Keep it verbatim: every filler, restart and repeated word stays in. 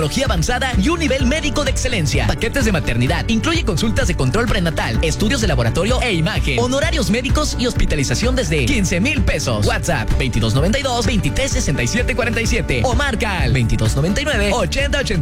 tecnología avanzada y un nivel médico de excelencia. Paquetes de maternidad. Incluye consultas de control prenatal, estudios de laboratorio e imagen, honorarios médicos y hospitalización desde quince mil pesos. WhatsApp veintidós noventa y dos, veintitrés sesenta y siete cuarenta y siete o marca al veintidós noventa y nueve, ochenta ochenta.